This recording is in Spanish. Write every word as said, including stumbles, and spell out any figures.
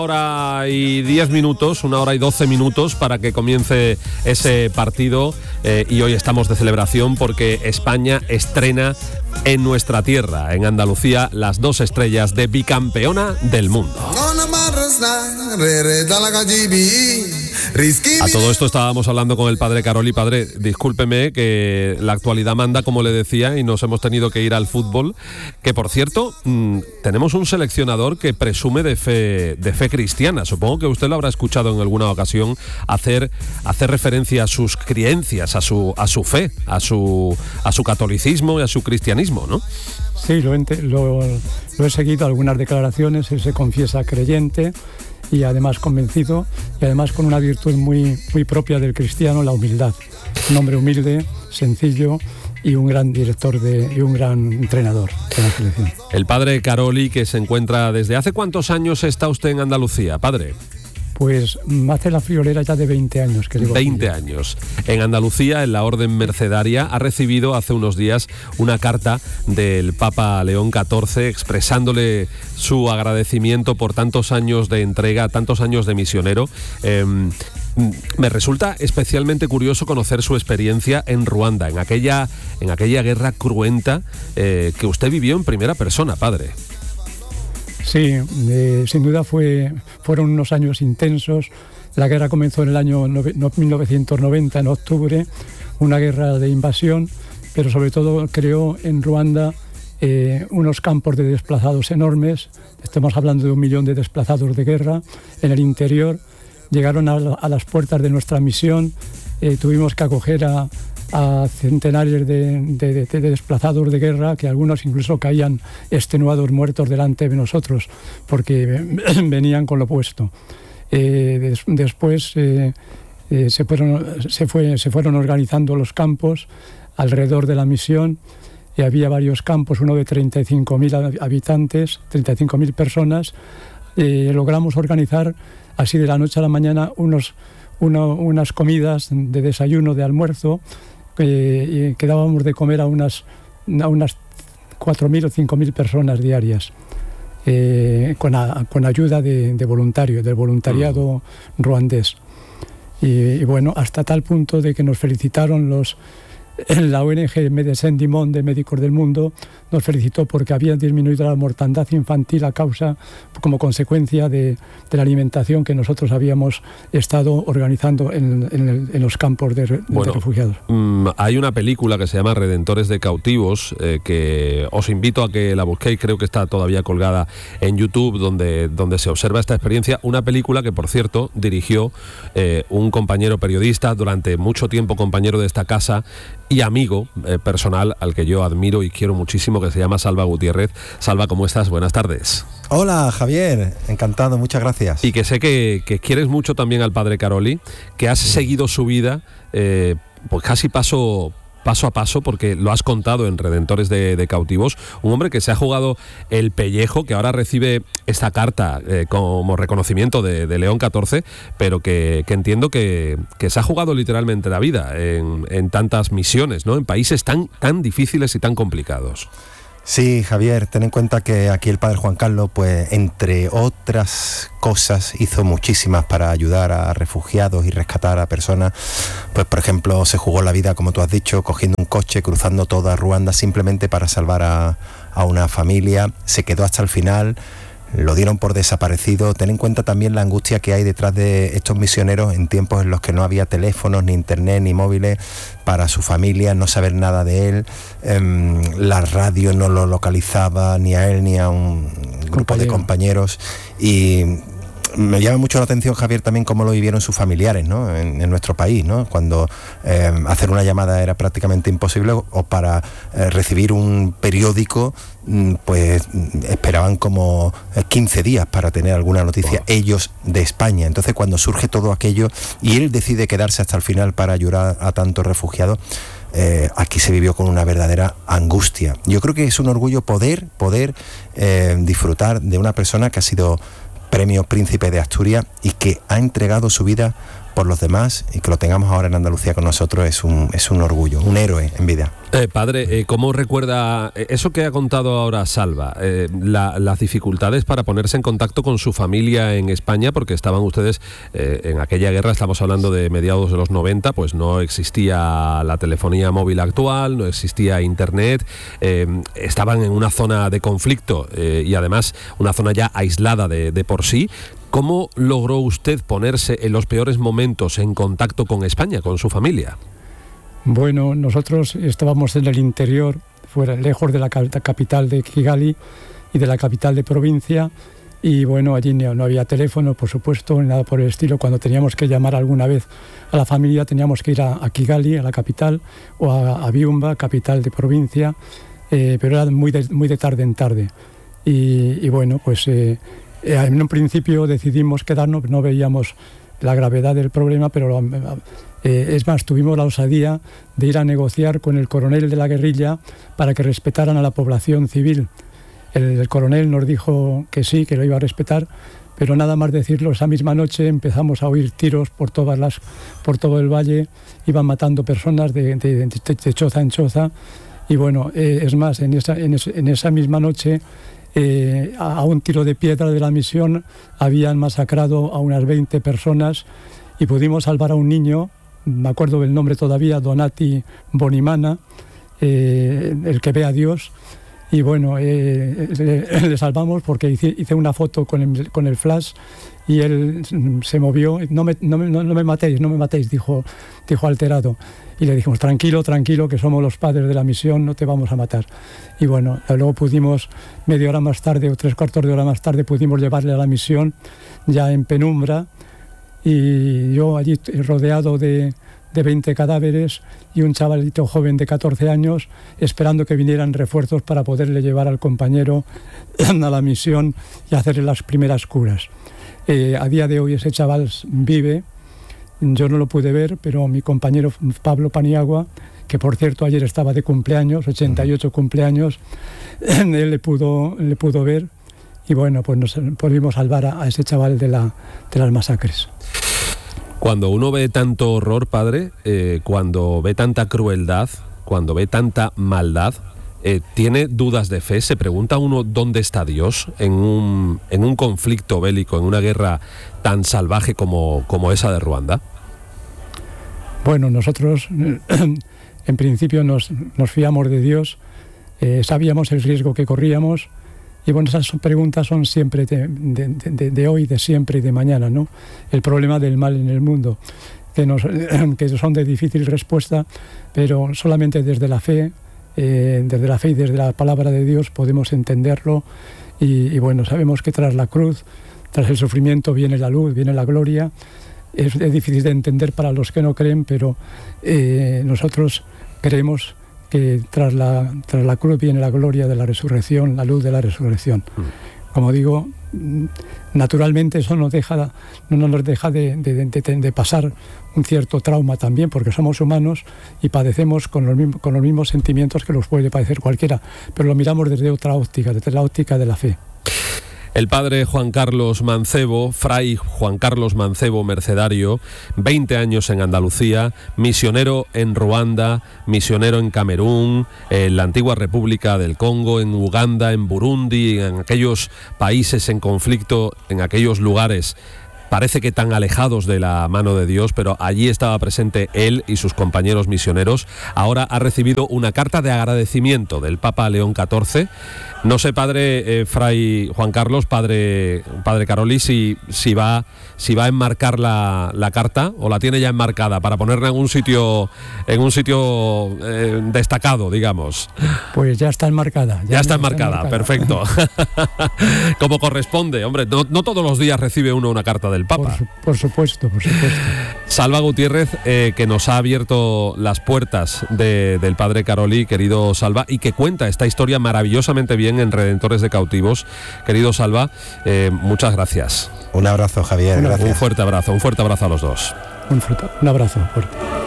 Hora y diez minutos, una hora y doce minutos para que comience ese partido eh, y hoy estamos de celebración porque España estrena en nuestra tierra, en Andalucía, las dos estrellas de bicampeona del mundo. A todo esto estábamos hablando con el padre Caroli. Padre, discúlpeme que la actualidad manda, como le decía, y nos hemos tenido que ir al fútbol, que por cierto, mmm, tenemos un seleccionador que presume de fe, de fe cristiana. Supongo que usted lo habrá escuchado en alguna ocasión hacer, hacer referencia a sus creencias, a su, a su fe, a su, a su catolicismo y a su cristianismo, ¿no? Sí, lo, lo, lo he seguido, algunas declaraciones. Él se confiesa creyente y además convencido, y además con una virtud muy, muy propia del cristiano, la humildad. Un hombre humilde, sencillo y un gran director de, y un gran entrenador de la selección. El padre Caroli, que se encuentra desde hace ¿cuántos años está usted en Andalucía, padre? Pues hace la friolera ya de veinte años que llevo veinte años. En Andalucía, en la Orden Mercedaria, ha recibido hace unos días una carta del Papa León catorce expresándole su agradecimiento por tantos años de entrega, tantos años de misionero. Eh, me resulta especialmente curioso conocer su experiencia en Ruanda, en aquella, en aquella guerra cruenta eh, que usted vivió en primera persona, padre. Sí, eh, sin duda fue, fueron unos años intensos. La guerra comenzó en el año mil novecientos noventa, en octubre, una guerra de invasión, pero sobre todo creó en Ruanda eh, unos campos de desplazados enormes. Estamos hablando de un millón de desplazados de guerra en el interior. Llegaron a, a las puertas de nuestra misión, eh, tuvimos que acoger a... a centenares de, de, de desplazados de guerra, que algunos incluso caían extenuados, muertos delante de nosotros, porque venían con lo puesto. Eh, des, después eh, eh, se, fueron, se, fue, se fueron organizando los campos alrededor de la misión, y había varios campos, uno de treinta y cinco mil habitantes, treinta y cinco mil personas. Eh, logramos organizar así de la noche a la mañana unos, uno, unas comidas de desayuno, de almuerzo, Eh, que dábamos de comer a unas, a unas cuatro mil o cinco mil personas diarias, eh, con, a, con ayuda de, de voluntarios, del voluntariado mm. ruandés. Y, y bueno, hasta tal punto de que nos felicitaron los... La O N G Médecins du Monde, de Médicos del Mundo, nos felicitó porque había disminuido la mortandad infantil a causa, como consecuencia de, de la alimentación que nosotros habíamos estado organizando en, en, el, en los campos de, de, bueno, de refugiados. Mmm, hay una película que se llama Redentores de Cautivos, eh, que os invito a que la busquéis, creo que está todavía colgada en YouTube, donde, donde se observa esta experiencia. Una película que, por cierto, dirigió eh, un compañero periodista, durante mucho tiempo compañero de esta casa, y amigo eh, personal al que yo admiro y quiero muchísimo, que se llama Salva Gutiérrez. Salva, ¿cómo estás? Buenas tardes. Hola, Javier, encantado, muchas gracias. Y que sé que, que quieres mucho también al padre Caroli, que has seguido su vida eh, pues casi paso... paso a paso, porque lo has contado en Redentores de, de Cautivos, un hombre que se ha jugado el pellejo, que ahora recibe esta carta eh, como reconocimiento de, de León catorce, pero que, que entiendo que, que se ha jugado literalmente la vida en, en tantas misiones, ¿no? En países tan, tan difíciles y tan complicados. Sí, Javier, ten en cuenta que aquí el padre Juan Carlos, pues entre otras cosas, hizo muchísimas para ayudar a refugiados y rescatar a personas. Pues por ejemplo, se jugó la vida, como tú has dicho, cogiendo un coche, cruzando toda Ruanda simplemente para salvar a, a una familia. Se quedó hasta el final, lo dieron por desaparecido. Ten en cuenta también la angustia que hay detrás de estos misioneros en tiempos en los que no había teléfonos, ni internet, ni móviles para su familia, no saber nada de él. Eh, la radio no lo localizaba ni a él ni a un grupo Compañero. de compañeros. Y me llama mucho la atención, Javier, también cómo lo vivieron sus familiares, ¿no? en, en nuestro país, ¿no? Cuando eh, hacer una llamada era prácticamente imposible, o para eh, recibir un periódico, pues esperaban como quince días para tener alguna noticia, wow. ellos de España. Entonces, cuando surge todo aquello y él decide quedarse hasta el final para ayudar a tantos refugiados, eh, aquí se vivió con una verdadera angustia. Yo creo que es un orgullo poder, poder eh, disfrutar de una persona que ha sido Premio Príncipe de Asturias y que ha entregado su vida por los demás, y que lo tengamos ahora en Andalucía con nosotros es un, es un orgullo, un héroe en vida. Eh, padre, eh, ¿cómo recuerda eso que ha contado ahora Salva? Eh, la, las dificultades para ponerse en contacto con su familia en España, porque estaban ustedes eh, en aquella guerra, estamos hablando de mediados de los noventa, pues no existía la telefonía móvil actual, no existía internet, eh, estaban en una zona de conflicto eh, y además una zona ya aislada de, de por sí. ¿Cómo logró usted ponerse en los peores momentos en contacto con España, con su familia? Bueno, nosotros estábamos en el interior, fuera, lejos de la capital de Kigali y de la capital de provincia, y bueno, allí no, no había teléfono, por supuesto, ni nada por el estilo. Cuando teníamos que llamar alguna vez a la familia, teníamos que ir a, a Kigali, a la capital, o a, a Byumba, capital de provincia, eh, pero era muy de, muy de tarde en tarde. Y, y bueno, pues... Eh, En un principio decidimos quedarnos, no veíamos la gravedad del problema, pero eh, es más, tuvimos la osadía de ir a negociar con el coronel de la guerrilla para que respetaran a la población civil. El, el coronel nos dijo que sí, que lo iba a respetar, pero nada más decirlo, esa misma noche empezamos a oír tiros por, todas las, por todo el valle, iban matando personas de, de, de, de choza en choza, y bueno, eh, es más, en esa, en, es, en esa misma noche... Eh, a un tiro de piedra de la misión habían masacrado a unas veinte personas y pudimos salvar a un niño, me acuerdo del nombre todavía, Donati Bonimana, eh, el que ve a Dios, y bueno, eh, le, le salvamos porque hice, hice una foto con el, con el flash y él se movió. No me, no, me, no me matéis, no me matéis, dijo, dijo alterado. Y le dijimos, tranquilo, tranquilo, que somos los padres de la misión, no te vamos a matar. Y bueno, luego pudimos, media hora más tarde o tres cuartos de hora más tarde, pudimos llevarle a la misión ya en penumbra, y yo allí rodeado de, de veinte cadáveres y un chavalito joven de catorce años esperando que vinieran refuerzos para poderle llevar al compañero a la misión y hacerle las primeras curas. Eh, a día de hoy ese chaval vive. Yo no lo pude ver, pero mi compañero Pablo Paniagua, que por cierto ayer estaba de cumpleaños, ochenta y ocho cumpleaños, él le pudo, le pudo ver, y bueno, pues nos pudimos salvar a, a ese chaval de, la, de las masacres. Cuando uno ve tanto horror, padre, eh, cuando ve tanta crueldad, cuando ve tanta maldad, eh, ¿tiene dudas de fe? ¿Se pregunta uno dónde está Dios en un, en un conflicto bélico, en una guerra tan salvaje como, como esa de Ruanda? Bueno, nosotros en principio nos, nos fiamos de Dios, eh, sabíamos el riesgo que corríamos, y bueno, esas preguntas son siempre de, de, de, de hoy, de siempre y de mañana, ¿no? El problema del mal en el mundo, que, nos, que son de difícil respuesta, pero solamente desde la fe, eh, desde la fe y desde la palabra de Dios podemos entenderlo, y, y bueno, sabemos que tras la cruz, tras el sufrimiento viene la luz, viene la gloria. Es, es difícil de entender para los que no creen, pero eh, nosotros creemos que tras la, tras la cruz viene la gloria de la resurrección, la luz de la resurrección. Como digo, naturalmente eso nos deja, no nos deja de, de, de, de pasar un cierto trauma también, porque somos humanos y padecemos con los, mismos, con los mismos sentimientos que los puede padecer cualquiera, pero lo miramos desde otra óptica, desde la óptica de la fe. El padre Juan Carlos Mancebo, fray Juan Carlos Mancebo Mercedario, veinte años en Andalucía, misionero en Ruanda, misionero en Camerún, en la antigua República del Congo, en Uganda, en Burundi, en aquellos países en conflicto, en aquellos lugares parece que tan alejados de la mano de Dios, pero allí estaba presente él y sus compañeros misioneros. Ahora ha recibido una carta de agradecimiento del Papa León catorce. No sé, padre eh, fray Juan Carlos, padre padre Caroli, si, si, va, si va a enmarcar la, la carta o la tiene ya enmarcada para ponerla en un sitio, en un sitio eh, destacado, digamos. Pues ya está enmarcada. Ya, ya está, enmarcada, está enmarcada, perfecto. Como corresponde, hombre, no, no todos los días recibe uno una carta del Papa. Por, su, por supuesto, por supuesto. Salva Gutiérrez, eh, que nos ha abierto las puertas de, del padre Caroli, querido Salva, y que cuenta esta historia maravillosamente bien en Redentores de Cautivos. Querido Salva, eh, muchas gracias. Un abrazo, Javier. Un, gracias. Un fuerte abrazo, un fuerte abrazo a los dos. Un, fuerte, un abrazo fuerte.